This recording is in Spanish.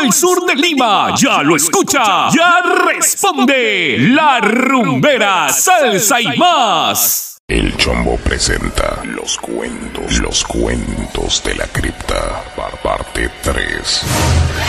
el sur de Lima ya lo escucha, ya responde La Rumbera, Salsa y más. El Chombo presenta los cuentos de la cripta, parte 3.